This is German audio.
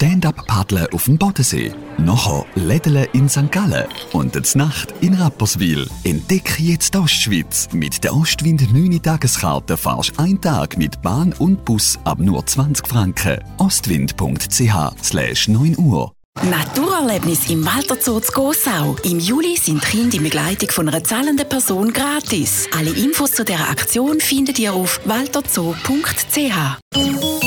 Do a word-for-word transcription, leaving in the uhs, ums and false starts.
Stand-up-Paddeln auf dem Bodensee. Nachher Lädeln in Sankt Gallen und die Nacht in Rapperswil. Entdecke jetzt die Ostschweiz. Mit der Ostwind neun Tageskarte fahrst einen Tag mit Bahn und Bus ab nur zwanzig Franken. ostwind.ch slash neun Uhr. Naturerlebnis im Walter Zoo zu Gossau. Im Juli sind die Kinder in Begleitung von einer zahlenden Person gratis. Alle Infos zu dieser Aktion findet ihr auf walterzoo punkt c h.